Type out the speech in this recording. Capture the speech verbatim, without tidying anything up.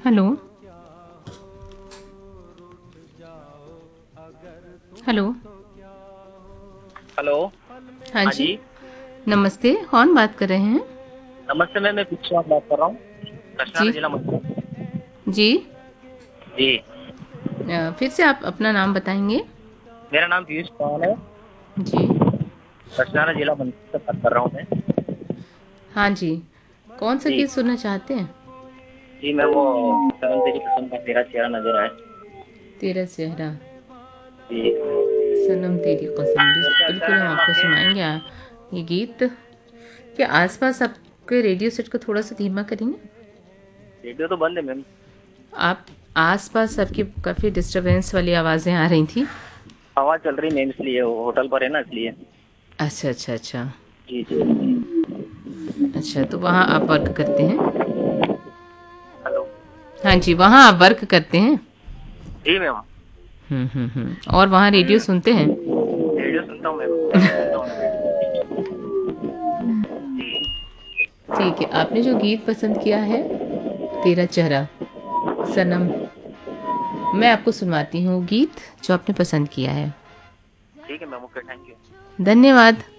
Hello. Hello. Hello. हाँ हाँ जी। जी। नमस्ते, कौन बात कर रहे हैं? नमस्ते मैम, मैं पिछुआ बात कर रहा हूँ, दक्षिणा जी। जिला मधुबनी। जी। जी। अ, फिर से आप अपना नाम बताएंगे? मेरा नाम पीयूष चौहान है, जी। दक्षिणा जिला मधुबनी से बात कर रहा हूँ मैं। हाँ जी। कौन सा जी। गीत सुनना चाहते हैं? जी मैं वो सनम तेरी कसम का तेरा चेहरा नजर आए। तेरा चेहरा। जी। सनम तेरी कसम, और बिल- क्या क्या बिल्कुल हम है मैम आपको आपके? सुनाएंगे आ, ये गीत। क्या आसपास आपके रेडियो सेट को थोड़ा सा धीमा करेंगे? रेडियो तो बंद है मैम। आप आसपास आपकी काफ़ी डिस्टरबेंस वाली आवाज़ें आ रही थी। हवा चल रही मैम, इसलिए वो होटल पर है ना, इसलिए। अच्छा अच्छा अच्छा। जी जी। अच्छा, तो वहाँ आप वर्क करते हैं? हेलो। हाँ जी, वहाँ आप वर्क करते हैं? जी मैम। हम्म हम्म हम्म। और वहाँ रेडियो सुनते हैं? रेडियो सुनता हूँ मैम, डेली सुनता हूँ मैं रेडियो। जी। ठीक है, आपने जो गीत पसंद किया है, तेरा चेहरा, सनम, मैं आपको सुनवाती हूँ गीत जो आपने पसंद किया है। ठीक है मैम, ओके, थैंक यू। धन्यवाद।